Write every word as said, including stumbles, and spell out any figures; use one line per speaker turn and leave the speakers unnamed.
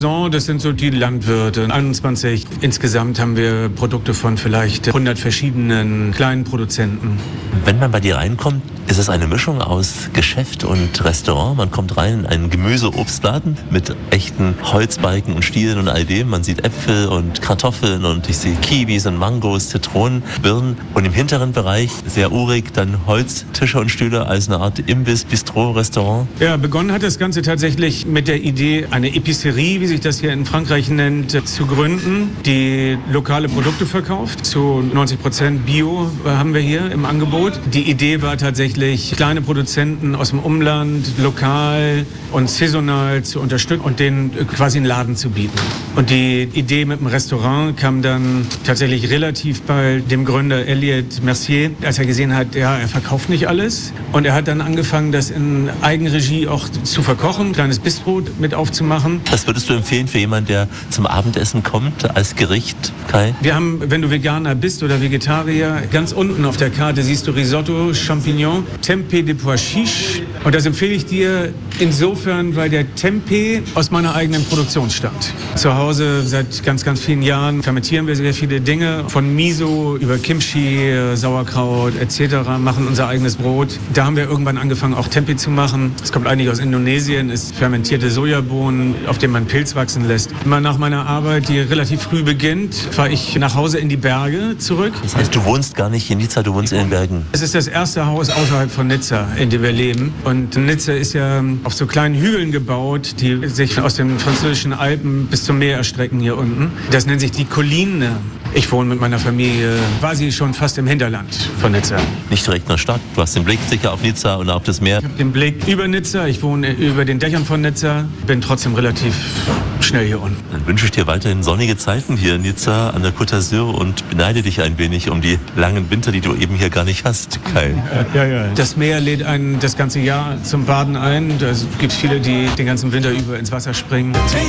Das sind so die Landwirte. einundzwanzig. Insgesamt haben wir Produkte von vielleicht hundert verschiedenen kleinen Produzenten.
Wenn man bei dir reinkommt, ist es eine Mischung aus Geschäft und Restaurant. Man kommt rein in einen Gemüse-Obstladen mit echten Holzbalken und Stielen und all dem. Man sieht Äpfel und Kartoffeln und ich sehe Kiwis und Mangos, Zitronen, Birnen. Und im hinteren Bereich, sehr urig, dann Holztische und Stühle als eine Art Imbiss, Bistro, Restaurant.
Ja, begonnen hat das Ganze tatsächlich mit der Idee, eine Epicerie, wie sich das hier in Frankreich nennt, zu gründen, die lokale Produkte verkauft. Zu neunzig Prozent Bio haben wir hier im Angebot. Die Idee war tatsächlich, kleine Produzenten aus dem Umland lokal und saisonal zu unterstützen und denen quasi einen Laden zu bieten. Und die Idee mit dem Restaurant kam dann tatsächlich relativ bei dem Gründer Elliot Mercier, als er gesehen hat, ja, er verkauft nicht alles. Und er hat dann angefangen, das in Eigenregie auch zu verkochen, ein kleines Bistro mit aufzumachen.
Was würdest du empfehlen für jemanden, der zum Abendessen kommt als Gericht, Kai?
Wir haben, wenn du Veganer bist oder Vegetarier, ganz unten auf der Karte siehst du Risotto, Champignon, Tempeh de Pois Chiche. Und das empfehle ich dir insofern, weil der Tempeh aus meiner eigenen Produktion stammt. Zu Hause seit ganz, ganz vielen Jahren fermentieren wir sehr viele Dinge. Von Miso über Kimchi, Sauerkraut et cetera machen unser eigenes Brot. Da haben wir irgendwann angefangen, auch Tempeh zu machen. Es kommt eigentlich aus Indonesien, ist fermentierte Sojabohnen, auf denen man Pilz wachsen lässt. Immer nach meiner Arbeit, die relativ früh beginnt, fahre ich nach Hause in die Berge zurück.
Das heißt, du wohnst gar nicht in Nizza, du wohnst in den Bergen?
Es ist das erste Haus außerhalb von Nizza, in dem wir leben. Und Nizza ist ja auf so kleinen Hügeln gebaut, die sich aus den französischen Alpen bis zum Meer erstrecken hier unten. Das nennt sich die Colline. Ich wohne mit meiner Familie quasi schon fast im Hinterland von Nizza.
Nicht direkt in der Stadt, du hast den Blick sicher auf Nizza und auf das Meer.
Ich habe den Blick über Nizza, ich wohne über den Dächern von Nizza, bin trotzdem relativ schnell hier unten.
Dann wünsche ich dir weiterhin sonnige Zeiten hier in Nizza an der Côte d'Azur und beneide dich ein wenig um die langen Winter, die du eben hier gar nicht hast, Kai.
Ja, ja. Das Meer lädt einen das ganze Jahr zum Baden ein. Da gibt es viele, die den ganzen Winter über ins Wasser springen.